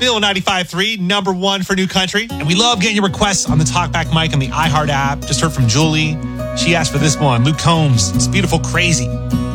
Bill 95.3, number one for New Country. And we love getting your requests on the Talkback mic on the iHeart app. Just heard from Julie. She asked for this one. Luke Combs, It's Beautiful Crazy.